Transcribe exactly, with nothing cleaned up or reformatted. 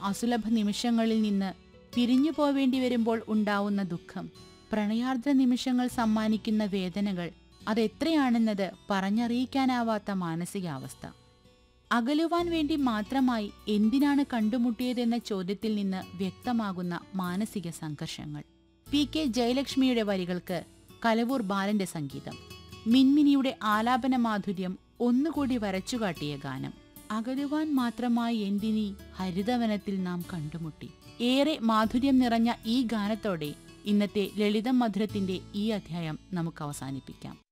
അസുലഭ നിമിഷങ്ങളിൽ നിന്ന് പിരിഞ്ഞു പോവേണ്ടി വരുമ്പോൾ ഉണ്ടാവുന്ന ദുഃഖം, പ്രണയാർദ്ര നിമിഷങ്ങൾ സമ്മാനിക്കുന്ന വേദനകൾ, അതെത്രയാണെന്നത് പറഞ്ഞറിയിക്കാനാവാത്ത മാനസികാവസ്ഥ. അകലുവാൻ വേണ്ടി മാത്രമായി എന്തിനാണ് കണ്ടുമുട്ടിയതെന്ന ചോദ്യത്തിൽ നിന്ന് വ്യക്തമാകുന്ന മാനസിക സംഘർഷങ്ങൾ. പി കെ ജയലക്ഷ്മിയുടെ വരികൾക്ക് കലവൂർ ബാലന്റെ സംഗീതം, മിൻമിനിയുടെ ആലാപന മാധുര്യം ഒന്നുകൂടി വരച്ചുകാട്ടിയ ഗാനം. അകലുവാൻ മാത്രമായി എന്തിനീ ഹരിതവനത്തിൽ നാം കണ്ടുമുട്ടി. ഏറെ മാധുര്യം നിറഞ്ഞ ഈ ഗാനത്തോടെ ഇന്നത്തെ ലളിതം മധുരത്തിന്റെ ഈ അധ്യായം നമുക്ക് അവസാനിപ്പിക്കാം.